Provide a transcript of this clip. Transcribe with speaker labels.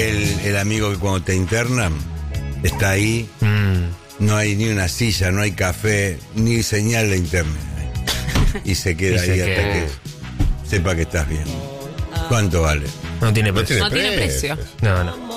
Speaker 1: el amigo que cuando te internan está ahí, no hay ni una silla, no hay café, ni señal de internet. Y se queda ahí hasta que sepa que estás bien. ¿Cuánto vale?
Speaker 2: No tiene
Speaker 3: No
Speaker 2: precio.
Speaker 3: tiene precio.
Speaker 2: No.